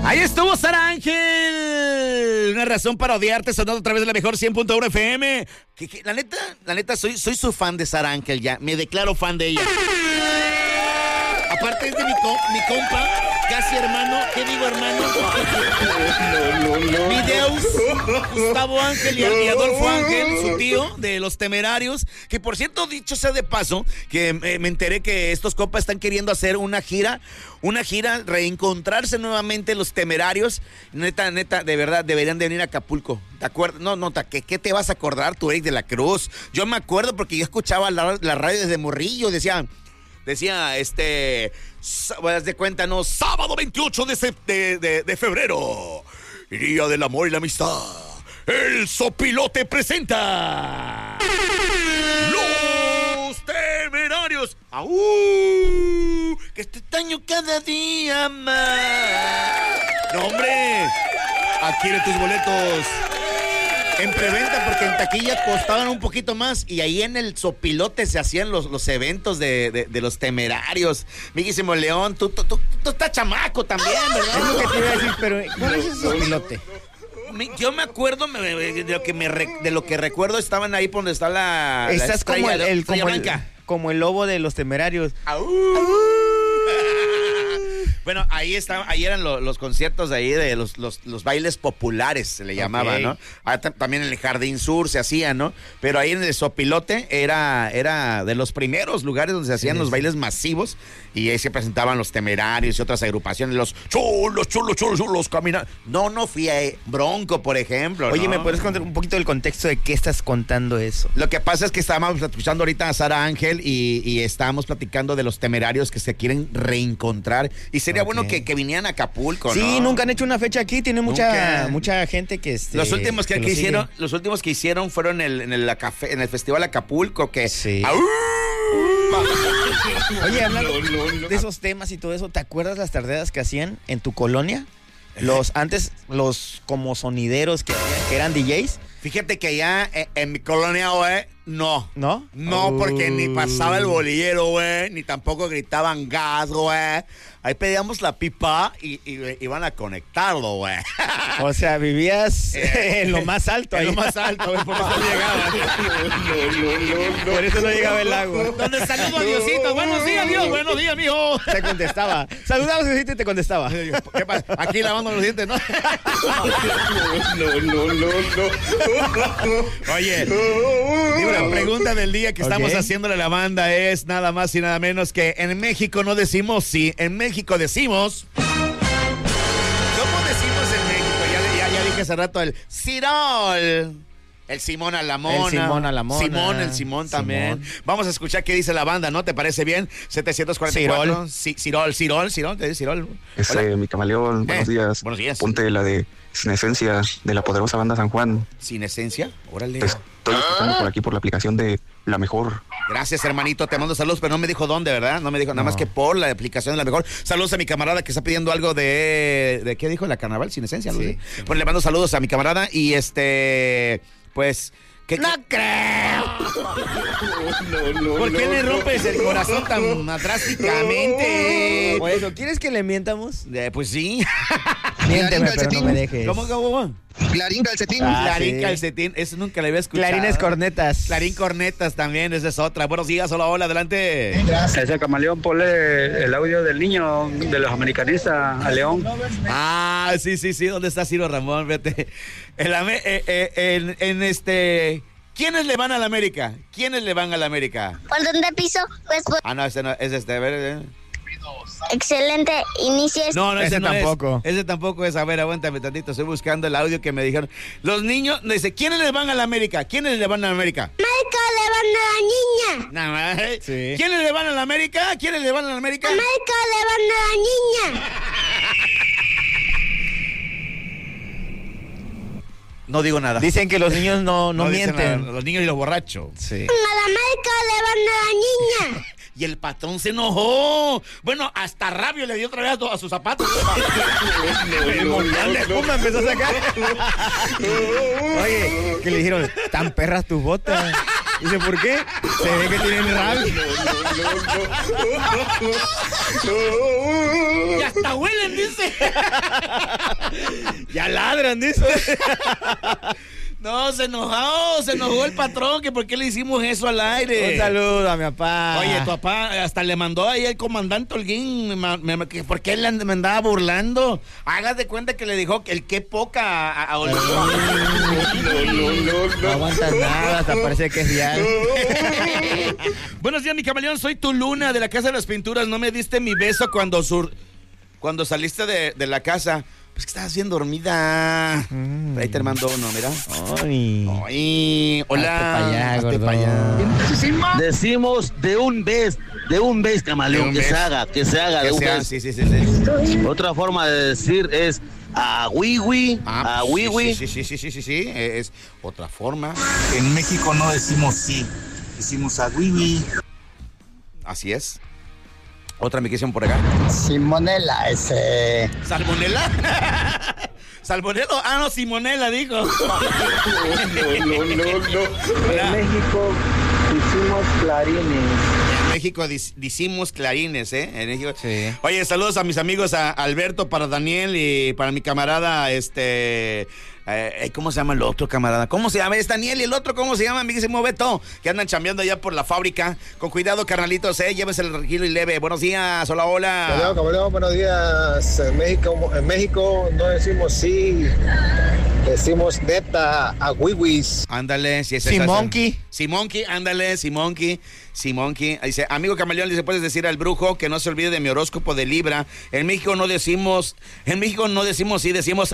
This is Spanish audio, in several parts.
Ahí estuvo Sara Ángel. Una razón para odiarte, sonando a través de la mejor 100.1 FM. La neta, soy su fan de Sara Ángel ya. Me declaro fan de ella. Aparte es de mi compa, casi hermano. ¿Qué digo, hermano? Videos, Gustavo Ángel y Adolfo Ángel, su tío de Los Temerarios. Que por cierto, dicho sea de paso, que me enteré que estos compas están queriendo hacer una gira, reencontrarse nuevamente Los Temerarios. Neta, de verdad, deberían de venir a Acapulco. ¿Te acuerdas? No, ¿qué te vas a acordar tú, Eric de la Cruz? Yo me acuerdo porque yo escuchaba la radio desde morrillo, decía, haz de cuenta, no, sábado 28 de febrero, Día del Amor y la Amistad, el Sopilote presenta Los Temerarios. ¡Aú! Que te extraño cada día más. No, hombre, adquiere tus boletos en preventa, porque en taquilla costaban un poquito más, y ahí en el Sopilote se hacían los eventos de Los Temerarios. Miguísimo León, tú estás chamaco también, ¿verdad? Es lo que te iba a decir, pero ¿cuál es el Sopilote? Yo me acuerdo de lo que recuerdo, estaban ahí por donde está la estrella, como Blanca. Como el lobo de Los Temerarios. Bueno, ahí eran los conciertos de ahí de los bailes populares, se le llamaba, okay, ¿no? También en el Jardín Sur se hacía, ¿no? Pero ahí en el Sopilote era de los primeros lugares donde se hacían los bailes masivos, y ahí se presentaban Los Temerarios y otras agrupaciones, los chulos, caminar. No fui a Bronco, por ejemplo, ¿no? Oye, ¿me puedes contar un poquito del contexto de qué estás contando eso? Lo que pasa es que estábamos escuchando ahorita a Sara Ángel y estábamos platicando de Los Temerarios que se quieren reencontrar, y sería bueno que vinieran a Acapulco, ¿no? Sí, nunca han hecho una fecha aquí, tiene mucha gente que los últimos que hicieron fueron en el Festival Acapulco, que sí. Oye, hablando de esos temas y todo eso, ¿te acuerdas las tardeadas que hacían en tu colonia? Antes los como sonideros que eran DJs. Fíjate que allá en mi colonia, güey, no. ¿No? No, porque ni pasaba el bolillero, güey, ni tampoco gritaban gas, güey. Ahí pedíamos la pipa y iban a conectarlo, güey. O sea, vivías en lo más alto. En lo más alto, güey, por eso no llegaba. Por eso no llegaba el agua. ¿Dónde saludo a Diosito? Buenos días, Dios. Buenos días, mijo. Te contestaba. Saludabas, Diosito, y te contestaba. ¿Qué pasa? Aquí lavando los dientes, ¿no? Oye, digo, la pregunta del día que estamos haciéndole a la banda es nada más y nada menos que en México no decimos sí, en México decimos... ¿Cómo decimos en México? Ya dije hace rato el Cirol. El Simón a la Mona. El Simón también. Vamos a escuchar qué dice la banda, ¿no? ¿Te parece bien? 744. Cirol. ¿Te dice Cirol? Mi camaleón, buenos días. Buenos días. Ponte la de Sin Esencia, de la poderosa banda San Juan. ¿Sin Esencia? Órale. Te estoy escuchando por aquí por la aplicación de La Mejor. Gracias, hermanito. Te mando saludos, pero no me dijo dónde, ¿verdad? No me dijo nada más que por la aplicación de La Mejor. Saludos a mi camarada que está pidiendo algo ¿de qué dijo? ¿La Carnaval? ¿Sin Esencia? Sí. Pues le mando saludos a mi camarada y pues... ¡No creo! No. ¿Por qué le rompes el corazón tan drásticamente? Por eso, ¿quieres que le mientamos? Pues sí. Miénteme, pero no me dejes. ¿Cómo? Clarín Calcetín. Clarín Calcetín, eso nunca le había escuchado. Clarines Cornetas. Clarín Cornetas también, esa es otra. Buenos días, hola, adelante. Gracias. Ese camaleón, ponle el audio del niño de los americanistas a León. Sí, ¿dónde está Ciro Ramón? Vete. ¿Quiénes le van a la América? ¿Por dónde piso? Pues no, ese no, es a ver. Excelente inicio. No, ese no tampoco. Ese tampoco es. A ver, aguántame tantito. Estoy buscando el audio que me dijeron. Los niños, dice, ¿quiénes le van a la América? América le van a la niña. Nada más. Sí. ¿Quiénes le van a la América? América le van a la niña. No digo nada. Dicen que los niños no mienten. Los niños y los borrachos. Sí. A la América le van a la niña. Y el patrón se enojó. Bueno, hasta rabio le dio otra vez a sus zapatos. El montón de espuma empezó a sacar. Oye, que le dijeron, tan perras tus botas. Dice, ¿por qué? Se ve que tienen rabia. Y hasta huelen, dice. Ya ladran, dice. No, se enojó el patrón, que por qué le hicimos eso al aire. Un saludo a mi papá. Oye, tu papá hasta le mandó ahí el comandante Holguín, que por qué me andaba burlando. Hagas de cuenta que le dijo que el qué poca a Holguín. No aguantas nada, hasta parece que es real. Buenos días, mi camaleón, soy tu Luna de la Casa de las Pinturas. No me diste mi beso cuando saliste de la casa. Pues que estabas bien dormida. Ahí te mando uno, mira. Ay, hola. Hazte pa' allá. Decimos de un beso, camaleón, que se haga de un beso. Sí. Otra forma de decir es a wiwi, a wiwi. Sí, es otra forma. En México no decimos sí, decimos a wiwi. Así es. Otra migración por acá. Simonela, ¿Salmonela? ¿Salmonela? Ah, no, Simonela, dijo. En México hicimos clarines. En México decimos clarines, ¿eh? En México. Sí. Oye, saludos a mis amigos, a Alberto, para Daniel y para mi camarada, ¿cómo se llama el otro camarada? ¿Cómo se llama? Es Daniel, y el otro, ¿cómo se llama? Amiguísimo Beto, que andan chambeando allá por la fábrica. Con cuidado, carnalitos, llévese el tranquilo y leve. Buenos días, hola. Camaleón, buenos días. En México no decimos sí, decimos neta, a wiwis. Ándale, si es Simonki. Simonki, ándale, Simonki. Dice, amigo camaleón, dice, puedes decir al brujo que no se olvide de mi horóscopo de Libra. En México no decimos sí, decimos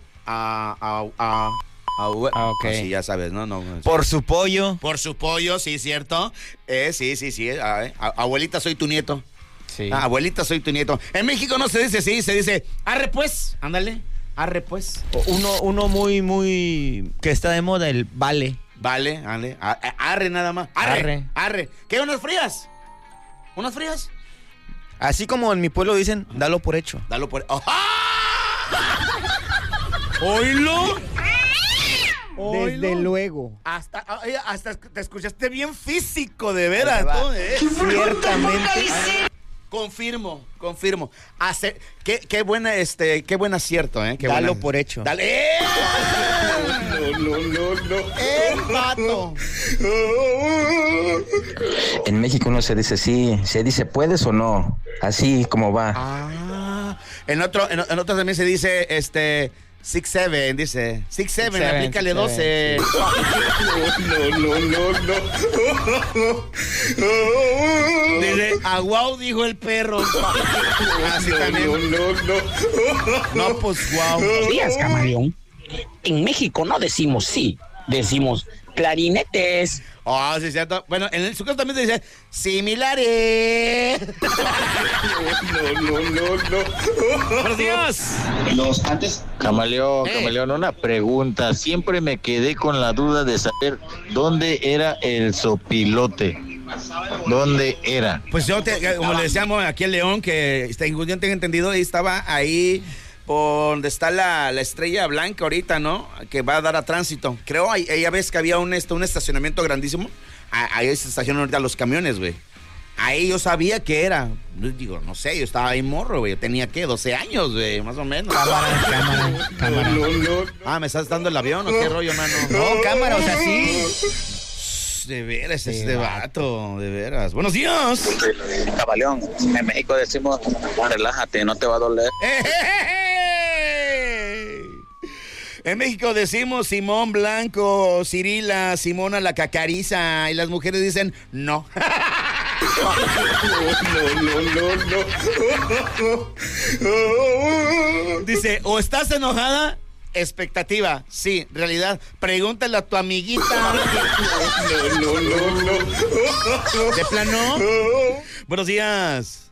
ok. Sí, ya sabes, ¿no? Por su pollo. Por su pollo, sí, cierto. Sí. Abuelita, soy tu nieto. Sí. Abuelita, soy tu nieto. En México no se dice sí, se dice arre pues. Ándale, arre pues. Uno muy que está de moda, el vale. Vale. Arre nada más. Arre. ¿Qué, unas frías? Así como en mi pueblo dicen, dalo por hecho. Dalo por... ¿Oílo? Desde luego. Hasta te escuchaste bien físico, de veras. Ciertamente. Confirmo. Qué buen acierto, ¿eh? Dalo por hecho. Dale. El vato. En México no se dice sí, se dice puedes o no, así como va. En otro también se dice 6-7, dice 6-7, aplícale 12. Dice, aguau, dijo el perro. Así también. No, pues guau. Buenos días, camaleón. En México no decimos sí, decimos clarinetes. Sí, es cierto. Bueno, en su caso también se dice similares. Buenos días. Camaleón, una pregunta. Siempre me quedé con la duda de saber dónde era el sopilote. ¿Dónde era? Pues como le decíamos aquí en León, que yo tengo entendido, ahí estaba ahí por donde está la Estrella Blanca ahorita, ¿no? Que va a dar a tránsito. Creo, ahí ya ves que había un estacionamiento grandísimo. Ahí se estacionan ahorita los camiones, güey. Ahí yo sabía que era. Digo, no sé, yo estaba ahí morro, güey. Yo tenía, 12 años, güey, más o menos. Cámara. ¿Me estás dando el avión o qué rollo, mano? No, cámara, o sea, sí. De veras, este vato, de veras. Buenos días. Camaleón, en México decimos relájate, no te va a doler. En México decimos Simón Blanco, Cirila, Simona la cacariza, y las mujeres dicen no. Dice, o estás enojada, expectativa, sí, realidad, pregúntale a tu amiguita. ¿De plano? Buenos días.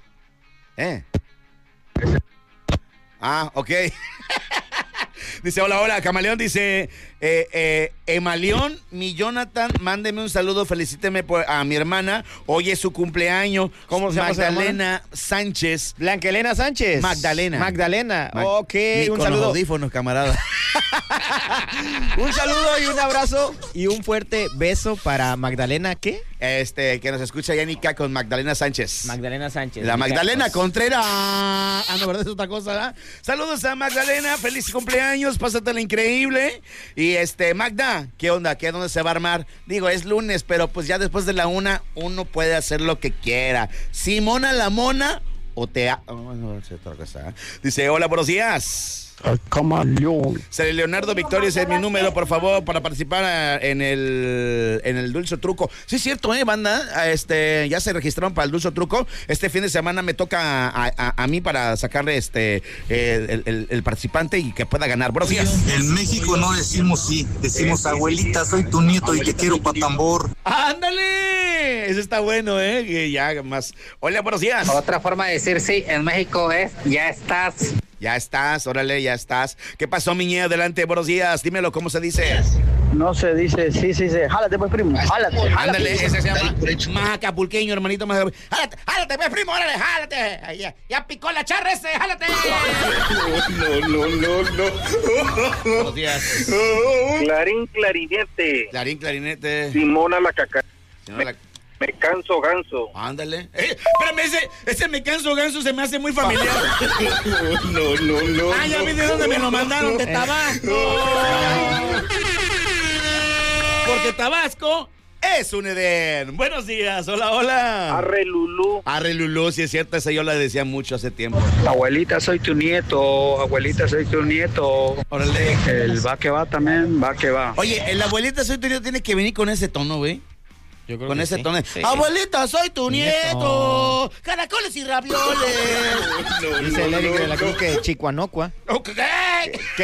Ok. Dice, hola, Camaleón, dice, Emalión, mi Jonathan, mándeme un saludo, felicíteme a mi hermana, hoy es su cumpleaños. ¿Cómo se llama? Magdalena Sánchez. Blanca Elena Sánchez. Magdalena. Ok, Ni un con saludo. Los audífonos, camarada. Un saludo y un abrazo y un fuerte beso para Magdalena, ¿qué? Que nos escucha Yanica con Magdalena Sánchez. Magdalena Sánchez. La Magdalena Contreras. Ah, no, ¿verdad? Es otra cosa, ¿verdad? Saludos a Magdalena, feliz cumpleaños, pásatela increíble. Y Magda, ¿qué onda? ¿Dónde se va a armar? Digo, es lunes, pero pues ya después de la 1, uno puede hacer lo que quiera. Simona la Mona o no, es otra cosa. Dice, hola, buenos días. Sale Leonardo Victoria, ese es mi número, por favor, para participar en el Dulce Truco. Sí, es cierto, banda. Ya se registraron para el Dulce Truco. Este fin de semana me toca a mí para sacarle el participante y que pueda ganar. Buenos días. En México no decimos sí, decimos abuelita, soy tu nieto y te quiero pa' tambor. ¡Ándale! Ese está bueno, que ya más. Hola, buenos días. Otra forma de decir sí en México es ya estás. Ya estás, órale, ya estás. ¿Qué pasó, miñe? Adelante, buenos días. Dímelo, ¿cómo se dice? No se dice, sí, jálate, pues, primo, jálate. Ándale, ese se llama más acapulqueño, hermanito, más. Jálate, pues, primo, órale, jálate. Ya picó la charra jálate. No. Buenos días. Clarín, clarinete. Simona la caca. Me canso ganso. Ándale. Espérame, ese me canso ganso se me hace muy familiar. No. Ah, ya vi de dónde me lo mandaron, de Tabasco. Porque Tabasco es un Edén. Buenos días, hola. Arre Lulú, sí es cierto, esa yo la decía mucho hace tiempo. Abuelita, soy tu nieto. Órale. El va que va también, va que va. Oye, el abuelita, soy tu nieto tiene que venir con ese tono, güey. Yo creo con que ese sí. tono. Sí. Abuelita, soy tu nieto. Caracoles y ravioles. Dice el Eric de la Cruz que Chicoanocua. ¿Qué?